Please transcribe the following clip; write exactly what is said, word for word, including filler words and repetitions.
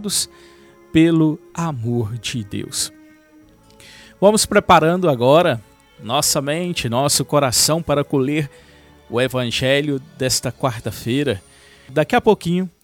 alcançados pelo amor de Deus. Vamos preparando agora nossa mente, nosso coração para colher o Evangelho desta quarta-feira. Daqui a pouquinho